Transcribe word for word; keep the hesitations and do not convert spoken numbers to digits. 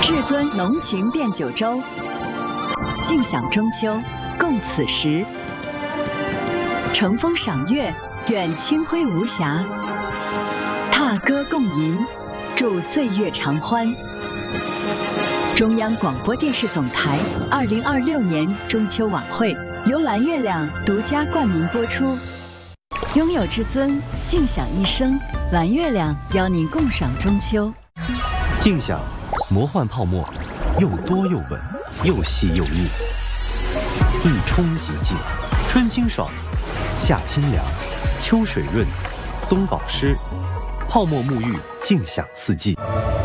至尊浓情变九州，尽享中秋，共此时。乘风赏月，愿清辉无瑕；踏歌共吟，祝岁月长欢。中央广播电视总台二零二六年中秋晚会由蓝月亮独家冠名播出。拥有至尊，尽享一生。蓝月亮邀您共赏中秋。 尽享魔幻泡沫，又多又稳，又细又密。一冲即尽，春清爽，夏清凉，秋水润，冬保湿。泡沫沐浴，尽享四季。